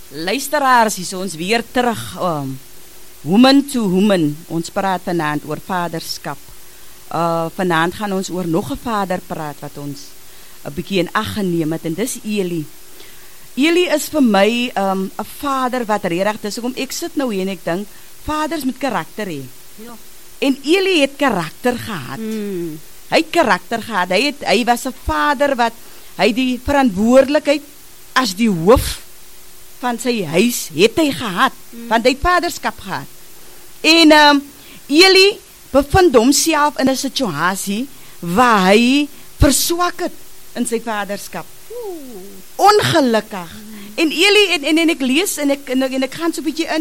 Luisteraars, hier is ons weer terug. Woman to woman. Ons praat vanaand oor vaderskap. Vanaand gaan ons oor nog 'n vader praat wat ons 'n bietjie in ag geneem het, en dis Eli. Eli is vir my 'n vader wat regtig, dis hoekom ek sit nou hier en ek dink, vaders met karakter hê. Ja. En Eli het karakter gehad. Hy het karakter gehad. Hy was 'n vader wat hy die verantwoordelikheid as die hoof van sy huis het hy gehad, want hy het vaderskap gehad. En Eli bevind homself in 'n situasie waar hy verswak het in sy vaderskap. Ongelukkig. En Eli, en ek lees en ek gaan so 'n bietjie in